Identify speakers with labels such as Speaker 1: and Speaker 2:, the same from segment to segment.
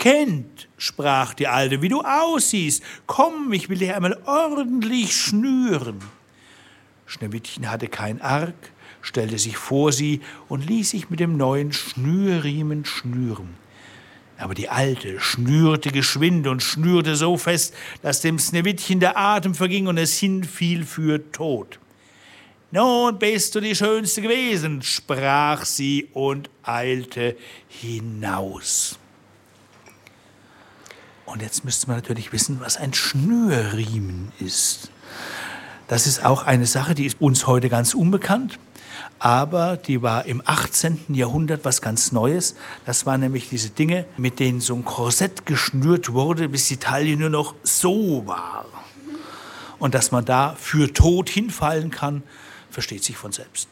Speaker 1: »Kind«, sprach die Alte, »wie du aussiehst. Komm, ich will dich einmal ordentlich schnüren.« Schneewittchen hatte kein Arg, stellte sich vor sie und ließ sich mit dem neuen Schnürriemen schnüren. Aber die Alte schnürte geschwind und schnürte so fest, dass dem Schneewittchen der Atem verging und es hinfiel für tot. »Nun bist du die Schönste gewesen«, sprach sie und eilte hinaus. Und jetzt müsste man natürlich wissen, was ein Schnürriemen ist. Das ist auch eine Sache, die ist uns heute ganz unbekannt. Aber die war im 18. Jahrhundert was ganz Neues. Das waren nämlich diese Dinge, mit denen so ein Korsett geschnürt wurde, bis die Taille nur noch so war. Und dass man da für tot hinfallen kann, versteht sich von selbst.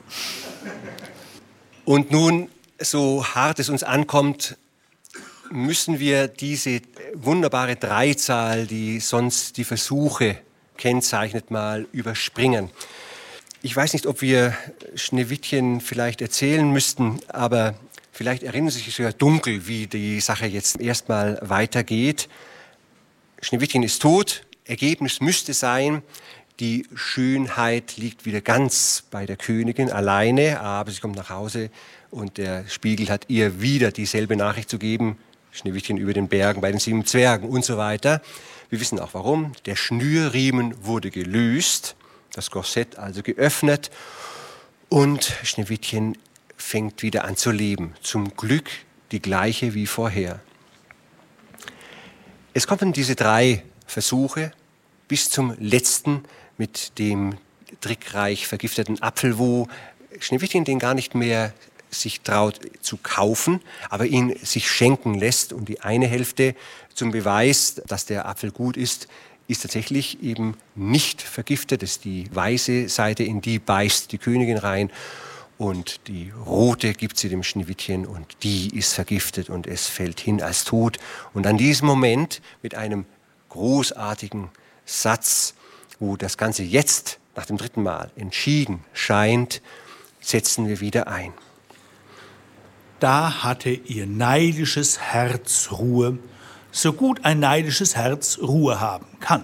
Speaker 2: Und nun, so hart es uns ankommt, müssen wir diese wunderbare Dreizahl, die sonst die Versuche kennzeichnet, mal überspringen. Ich weiß nicht, ob wir Schneewittchen vielleicht erzählen müssten, aber vielleicht erinnern Sie sich sogar dunkel, wie die Sache jetzt erstmal weitergeht. Schneewittchen ist tot, Ergebnis müsste sein, die Schönheit liegt wieder ganz bei der Königin alleine, aber sie kommt nach Hause und der Spiegel hat ihr wieder dieselbe Nachricht zu geben, Schneewittchen über den Bergen bei den 7 Zwergen und so weiter. Wir wissen auch warum, der Schnürriemen wurde gelöst, das Korsett also geöffnet und Schneewittchen fängt wieder an zu leben. Zum Glück die gleiche wie vorher. Es kommen diese 3 Versuche bis zum letzten mit dem trickreich vergifteten Apfel, wo Schneewittchen den gar nicht mehr sich traut zu kaufen, aber ihn sich schenken lässt. Und die eine Hälfte zum Beweis, dass der Apfel gut ist tatsächlich eben nicht vergiftet. Das ist die weiße Seite, in die beißt die Königin rein. Und die rote gibt sie dem Schneewittchen und die ist vergiftet und es fällt hin als tot. Und an diesem Moment mit einem großartigen Satz, wo das Ganze jetzt nach dem 3. Mal entschieden scheint, setzen wir wieder ein.
Speaker 1: Da hatte ihr neidisches Herz Ruhe, so gut ein neidisches Herz Ruhe haben kann.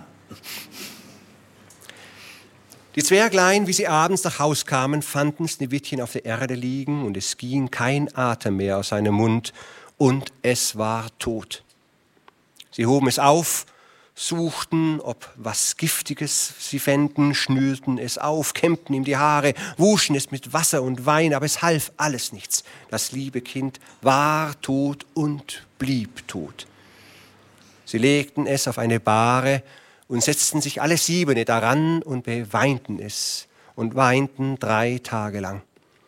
Speaker 2: Die Zwerglein, wie sie abends nach Haus kamen, fanden Schneewittchen auf der Erde liegen und es ging kein Atem mehr aus seinem Mund und es war tot. Sie hoben es auf, suchten, ob was Giftiges sie fänden, schnürten es auf, kämmten ihm die Haare, wuschen es mit Wasser und Wein, aber es half alles nichts. Das liebe Kind war tot und blieb tot. Sie legten es auf eine Bahre und setzten sich alle 7 daran und beweinten es und weinten 3 Tage lang.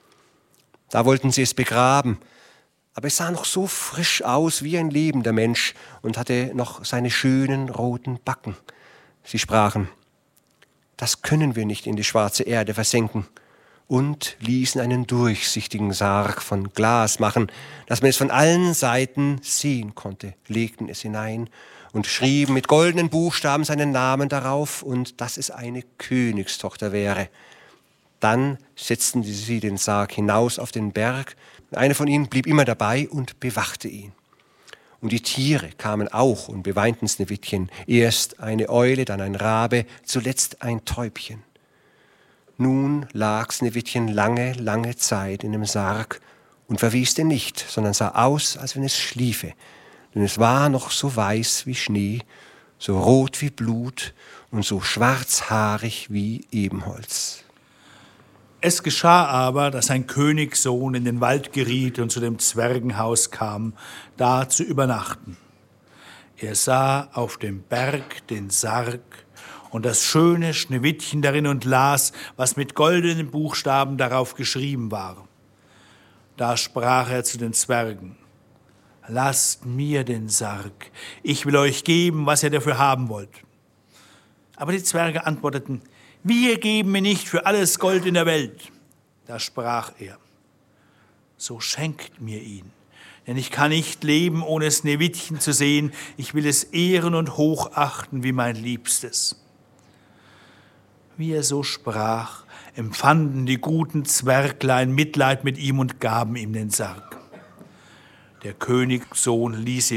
Speaker 2: Da wollten sie es begraben, aber es sah noch so frisch aus wie ein lebender Mensch und hatte noch seine schönen roten Backen. Sie sprachen, das können wir nicht in die schwarze Erde versenken, und ließen einen durchsichtigen Sarg von Glas machen, dass man es von allen Seiten sehen konnte, legten es hinein und schrieben mit goldenen Buchstaben seinen Namen darauf und dass es eine Königstochter wäre. Dann setzten sie den Sarg hinaus auf den Berg. Einer von ihnen blieb immer dabei und bewachte ihn. Und die Tiere kamen auch und beweinten Schneewittchen. Erst eine Eule, dann ein Rabe, zuletzt ein Täubchen. Nun lag Schneewittchen lange, lange Zeit in dem Sarg und verweste nicht, sondern sah aus, als wenn es schliefe. Denn es war noch so weiß wie Schnee, so rot wie Blut und so schwarzhaarig wie Ebenholz.
Speaker 1: Es geschah aber, dass ein Königssohn in den Wald geriet und zu dem Zwergenhaus kam, da zu übernachten. Er sah auf dem Berg den Sarg und das schöne Schneewittchen darin und las, was mit goldenen Buchstaben darauf geschrieben war. Da sprach er zu den Zwergen, lasst mir den Sarg, ich will euch geben, was ihr dafür haben wollt. Aber die Zwerge antworteten, wir geben mir nicht für alles Gold in der Welt. Da sprach er, so schenkt mir ihn, denn ich kann nicht leben, ohne Schneewittchen zu sehen. Ich will es ehren und hochachten wie mein Liebstes. Wie er so sprach, empfanden die guten Zwerglein Mitleid mit ihm und gaben ihm den Sarg. Der Königssohn ließ